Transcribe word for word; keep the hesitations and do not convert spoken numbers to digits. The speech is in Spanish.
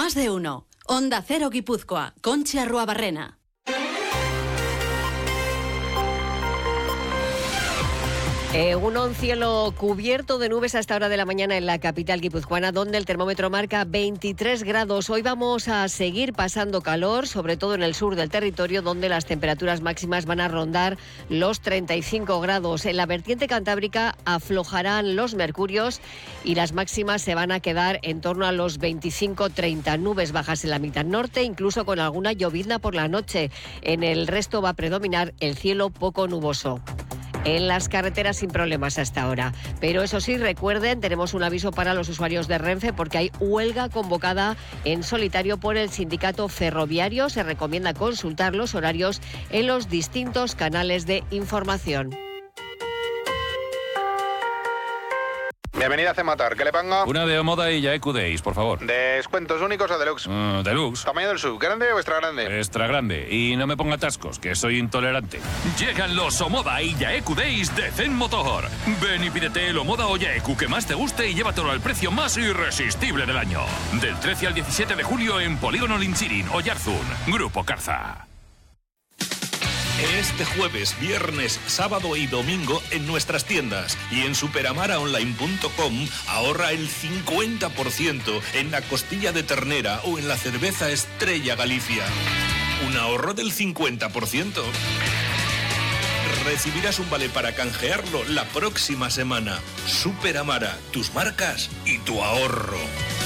Más de uno. Onda Cero Guipúzcoa. Conchi Arruabarrena. Eh, un cielo cubierto de nubes a esta hora de la mañana en la capital guipuzcoana, donde el termómetro marca veintitrés grados. Hoy vamos a seguir pasando calor, sobre todo en el sur del territorio, donde las temperaturas máximas van a rondar los treinta y cinco grados. En la vertiente cantábrica aflojarán los mercurios y las máximas se van a quedar en torno a los veinticinco treinta. Nubes bajas en la mitad norte, incluso con alguna llovizna por la noche. En el resto va a predominar el cielo poco nuboso. En las carreteras sin problemas hasta ahora. Pero eso sí, recuerden, tenemos un aviso para los usuarios de Renfe porque hay huelga convocada en solitario por el sindicato ferroviario. Se recomienda consultar los horarios en los distintos canales de información. Bienvenida a C-Motor, ¿qué le pongo? Una de Omoda y Yaeku Days, por favor. ¿Descuentos únicos o deluxe? Uh, deluxe. ¿Tamaño del sub, grande o extra grande? Extra grande. Y no me ponga atascos, que soy intolerante. Llegan los Omoda y Yaeku Days de C-Motor. Ven y pídete el Omoda o Yaeku que más te guste y llévatelo al precio más irresistible del año. Del trece al diecisiete de julio en Polígono Linchirin, Oyarzún. Grupo Carza. Este jueves, viernes, sábado y domingo en nuestras tiendas y en superamara online punto com ahorra el cincuenta por ciento en la costilla de ternera o en la cerveza Estrella Galicia. Un ahorro del cincuenta por ciento. Recibirás un vale para canjearlo la próxima semana. Superamara, tus marcas y tu ahorro.